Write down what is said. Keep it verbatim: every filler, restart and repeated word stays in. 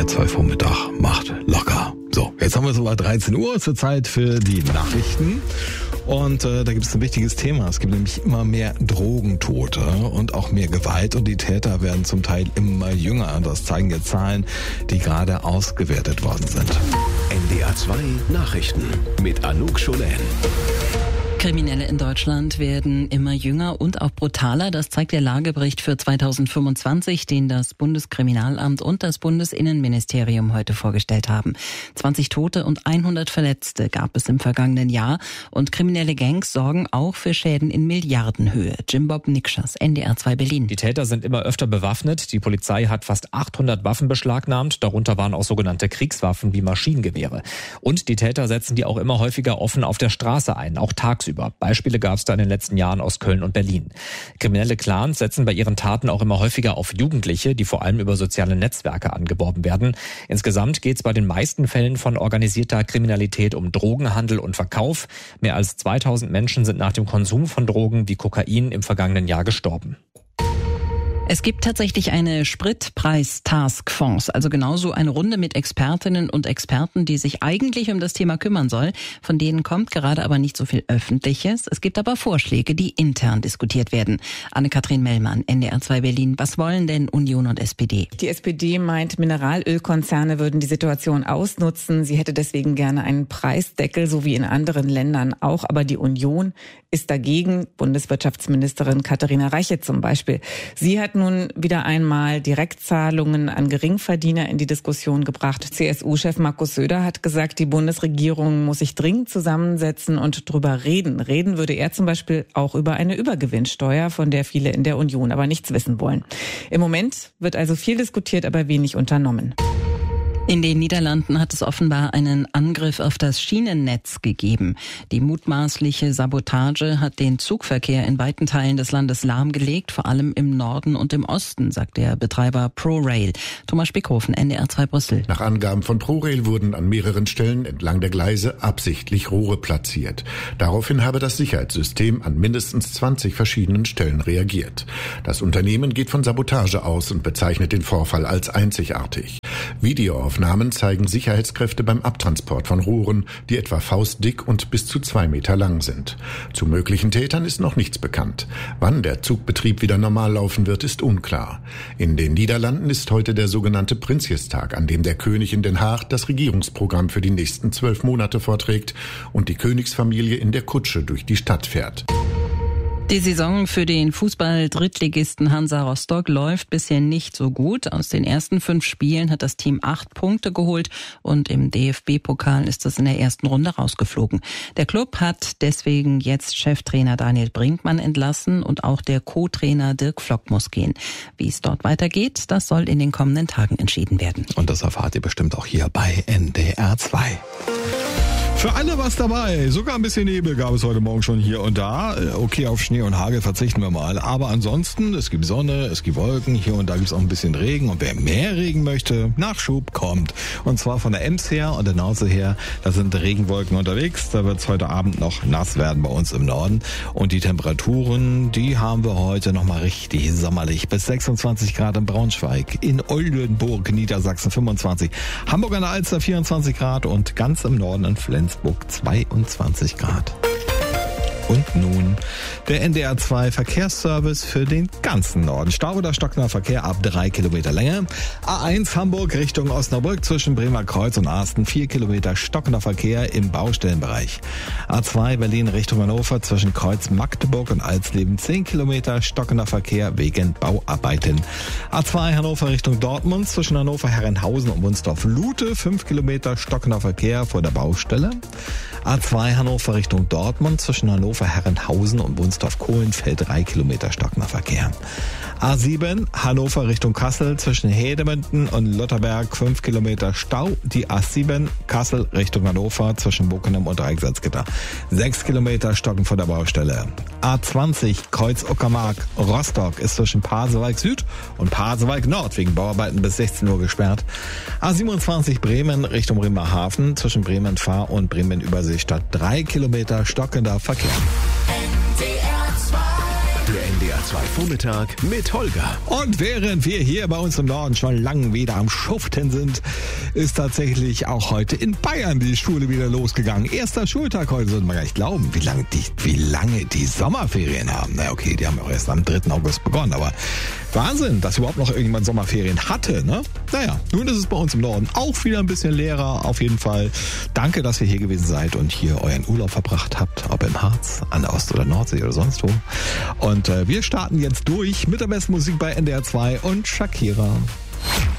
R zwei Vormittag macht locker. So, jetzt haben wir soweit dreizehn Uhr, zur Zeit für die Nachrichten. Und äh, da gibt es ein wichtiges Thema. Es gibt nämlich immer mehr Drogentote und auch mehr Gewalt. Und die Täter werden zum Teil immer jünger. Das zeigen jetzt Zahlen, die gerade ausgewertet worden sind. N D R zwei Nachrichten mit Anouk Scholen. Kriminelle in Deutschland werden immer jünger und auch brutaler. Das zeigt der Lagebericht für zweitausendfünfundzwanzig, den das Bundeskriminalamt und das Bundesinnenministerium heute vorgestellt haben. zwanzig Tote und hundert Verletzte gab es im vergangenen Jahr. Und kriminelle Gangs sorgen auch für Schäden in Milliardenhöhe. Jim Bob Nikschas, N D R zwei Berlin. Die Täter sind immer öfter bewaffnet. Die Polizei hat fast achthundert Waffen beschlagnahmt. Darunter waren auch sogenannte Kriegswaffen wie Maschinengewehre. Und die Täter setzen die auch immer häufiger offen auf der Straße ein, auch tagsüber. Beispiele gab es da in den letzten Jahren aus Köln und Berlin. Kriminelle Clans setzen bei ihren Taten auch immer häufiger auf Jugendliche, die vor allem über soziale Netzwerke angeworben werden. Insgesamt geht es bei den meisten Fällen von organisierter Kriminalität um Drogenhandel und Verkauf. Mehr als zweitausend Menschen sind nach dem Konsum von Drogen wie Kokain im vergangenen Jahr gestorben. Es gibt tatsächlich eine Spritpreis-Taskforce, also genauso eine Runde mit Expertinnen und Experten, die sich eigentlich um das Thema kümmern soll. Von denen kommt gerade aber nicht so viel Öffentliches. Es gibt aber Vorschläge, die intern diskutiert werden. Anne-Kathrin Mellmann, N D R zwei Berlin. Was wollen denn Union und S P D? Die S P D meint, Mineralölkonzerne würden die Situation ausnutzen. Sie hätte deswegen gerne einen Preisdeckel, so wie in anderen Ländern auch. Aber die Union ist dagegen. Bundeswirtschaftsministerin Katharina Reiche zum Beispiel. Sie hat nun wieder einmal Direktzahlungen an Geringverdiener in die Diskussion gebracht. C S U-Chef Markus Söder hat gesagt, die Bundesregierung muss sich dringend zusammensetzen und drüber reden. Reden würde er zum Beispiel auch über eine Übergewinnsteuer, von der viele in der Union aber nichts wissen wollen. Im Moment wird also viel diskutiert, aber wenig unternommen. In den Niederlanden hat es offenbar einen Angriff auf das Schienennetz gegeben. Die mutmaßliche Sabotage hat den Zugverkehr in weiten Teilen des Landes lahmgelegt, vor allem im Norden und im Osten, sagt der Betreiber ProRail. Thomas Spickhofen, N D R zwei Brüssel. Nach Angaben von ProRail wurden an mehreren Stellen entlang der Gleise absichtlich Rohre platziert. Daraufhin habe das Sicherheitssystem an mindestens zwanzig verschiedenen Stellen reagiert. Das Unternehmen geht von Sabotage aus und bezeichnet den Vorfall als einzigartig. Videoaufnahmen zeigen Sicherheitskräfte beim Abtransport von Rohren, die etwa faustdick und bis zu zwei Meter lang sind. Zu möglichen Tätern ist noch nichts bekannt. Wann der Zugbetrieb wieder normal laufen wird, ist unklar. In den Niederlanden ist heute der sogenannte Prinsjestag, an dem der König in Den Haag das Regierungsprogramm für die nächsten zwölf Monate vorträgt und die Königsfamilie in der Kutsche durch die Stadt fährt. Die Saison für den Fußball-Drittligisten Hansa Rostock läuft bisher nicht so gut. Aus den ersten fünf Spielen hat das Team acht Punkte geholt und im D F B-Pokal ist es in der ersten Runde rausgeflogen. Der Club hat deswegen jetzt Cheftrainer Daniel Brinkmann entlassen und auch der Co-Trainer Dirk Flock muss gehen. Wie es dort weitergeht, das soll in den kommenden Tagen entschieden werden. Und das erfahrt ihr bestimmt auch hier bei N D R zwei. Für alle was dabei. Sogar ein bisschen Nebel gab es heute Morgen schon hier und da. Okay, auf Schnee und Hagel verzichten wir mal. Aber ansonsten, es gibt Sonne, es gibt Wolken. Hier und da gibt es auch ein bisschen Regen. Und wer mehr Regen möchte, Nachschub kommt. Und zwar von der Ems her und der Nauze her. Da sind Regenwolken unterwegs. Da wird es heute Abend noch nass werden bei uns im Norden. Und die Temperaturen, die haben wir heute nochmal richtig sommerlich. Bis sechsundzwanzig Grad in Braunschweig. In Oldenburg, Niedersachsen fünfundzwanzig. Hamburg an der Alster vierundzwanzig Grad. Und ganz im Norden in Flensburg zweiundzwanzig Grad. Und nun der N D R zwei Verkehrsservice für den ganzen Norden. Stau oder stockender Verkehr ab drei Kilometer Länge. A eins Hamburg Richtung Osnabrück zwischen Bremer Kreuz und Arsten vier Kilometer stockender Verkehr im Baustellenbereich. A zwei Berlin Richtung Hannover zwischen Kreuz Magdeburg und Alsleben zehn Kilometer stockender Verkehr wegen Bauarbeiten. A zwei Hannover Richtung Dortmund zwischen Hannover Herrenhausen und Wunsdorf-Lute fünf Kilometer stockender Verkehr vor der Baustelle. A zwei Hannover Richtung Dortmund zwischen Hannover Herrenhausen und Wunsdorf-Kohlenfeld drei Kilometer stockender Verkehr. A sieben Hannover Richtung Kassel zwischen Hedemünden und Lotterberg fünf Kilometer Stau. Die A sieben Kassel Richtung Hannover zwischen Bockenem und Dreiecksalzgitter sechs Kilometer stocken vor der Baustelle. A zwanzig Kreuz Uckermark Rostock ist zwischen Pasewalk Süd und Pasewalk Nord wegen Bauarbeiten bis sechzehn Uhr gesperrt. A siebenundzwanzig Bremen Richtung Bremerhaven zwischen Bremen-Fahr und Bremen-Überseestadt drei Kilometer stockender Verkehr. Der N D R zwei zwei Vormittag mit Holger. Und während wir hier bei uns im Norden schon lang wieder am Schuften sind, ist tatsächlich auch heute in Bayern die Schule wieder losgegangen. Erster Schultag heute, sollte man gar nicht glauben, wie lange die, wie lange die Sommerferien haben. Na okay, die haben auch erst am dritten August begonnen, aber Wahnsinn, dass überhaupt noch irgendjemand Sommerferien hatte, ne? Naja, nun ist es bei uns im Norden auch wieder ein bisschen leerer. Auf jeden Fall danke, dass ihr hier gewesen seid und hier euren Urlaub verbracht habt, ob im Harz, an der Ost- oder Nordsee oder sonst wo. Und äh, wir starten jetzt durch mit der besten Musik bei N D R zwei und Shakira.